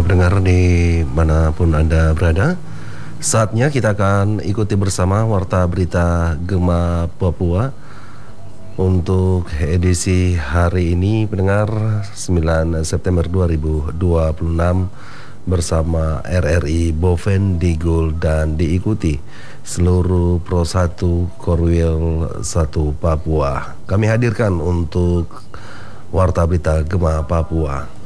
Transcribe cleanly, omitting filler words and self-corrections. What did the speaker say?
pendengar dimanapun Anda berada, saatnya kita akan ikuti bersama Warta Berita Gema Papua untuk edisi hari ini, pendengar, 9 September 2026 bersama RRI Boven, Digul, dan diikuti seluruh Pro 1 Korwil 1 Papua. Kami hadirkan untuk Warta Berita Gema Papua.